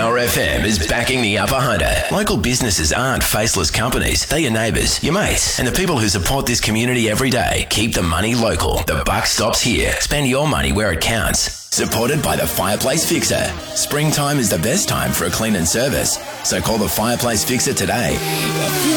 Power FM is backing the Upper Hunter. Local businesses aren't faceless companies. They're your neighbours, your mates, and the people who support this community every day. Keep the money local. The buck stops here. Spend your money where it counts. Supported by the Fireplace Fixer. Springtime is the best time for a clean and service. So call the Fireplace Fixer today.